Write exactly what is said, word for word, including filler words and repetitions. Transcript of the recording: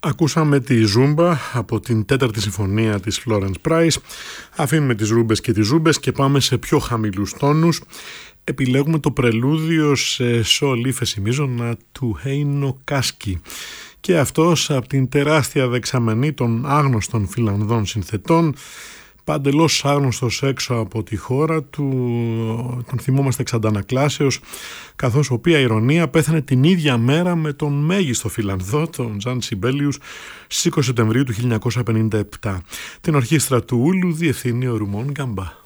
Ακούσαμε τη Ζούμπα από την τέταρτη συμφωνία της Florence Price. Αφήνουμε τις ρούμπες και τις ζούμπες και πάμε σε πιο χαμηλούς τόνους. Επιλέγουμε το πρελούδιο σε σόλ ύφεση μείζωνα του Heino Kaski. Και αυτός από την τεράστια δεξαμενή των άγνωστων Φιλανδών συνθετών, παντελώς άγνωστος έξω από τη χώρα του, τον θυμόμαστε εξ αντανακλάσεως, καθώς οποία ηρωνία πέθανε την ίδια μέρα με τον μέγιστο Φιλανδό, τον Τζαν Σιμπέλιους, στις είκοσι Σεπτεμβρίου του χίλια εννιακόσια πενήντα επτά. Την ορχήστρα του Ούλου διευθύνει ο Ρουμόν Γκαμπά.